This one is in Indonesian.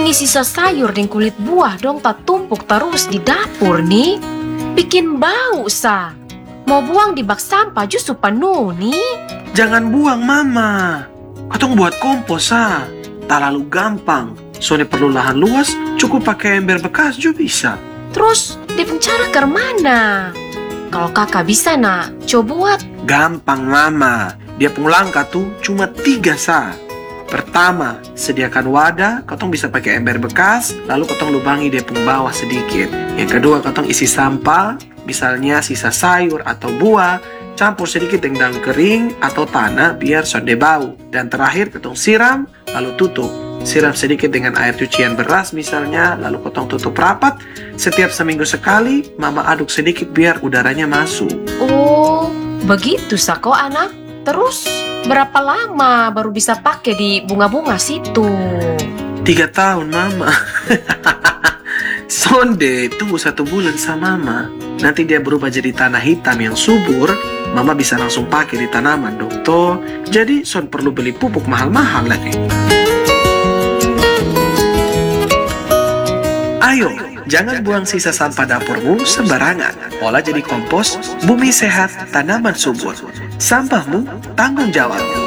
Ini sisa sayur dan kulit buah dong tak tumpuk terus di dapur nih. Bikin bau sa. Mau buang di bak sampah justru penuh nih. Jangan buang mama. Katong buat kompos ah. Tak lalu gampang. Soalnya perlu lahan luas, cukup pakai ember bekas juga bisa. Terus dia cara ke mana? Kalau kakak bisa nak, coba buat. Gampang mama. Dia pun langkah tuh cuma 3 sa. Pertama, sediakan wadah, kotong bisa pakai ember bekas, lalu kotong lubangi dia pun bawah sedikit. Yang kedua, kotong isi sampah, misalnya sisa sayur atau buah, campur sedikit dengan daun kering atau tanah biar sonde bau. Dan terakhir, kotong siram, lalu tutup. Siram sedikit dengan air cucian beras misalnya, lalu kotong tutup rapat. Setiap seminggu sekali, mama aduk sedikit biar udaranya masuk. Oh, begitu sako anak. Terus berapa lama baru bisa pakai di bunga-bunga situ? 3 tahun mama. Sonde, tunggu 1 bulan sama mama. Nanti dia berubah jadi tanah hitam yang subur. Mama bisa langsung pakai di tanaman dokter. Jadi son perlu beli pupuk mahal-mahal lagi. Ayo, jangan buang sisa sampah dapurmu sembarangan. Olah jadi kompos, bumi sehat, tanaman subur. Sampahmu tanggung jawab.